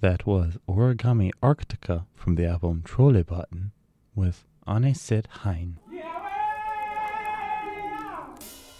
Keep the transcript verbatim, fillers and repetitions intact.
That was Origami Arctica from the album Trolley Button with Anne Sid Hein.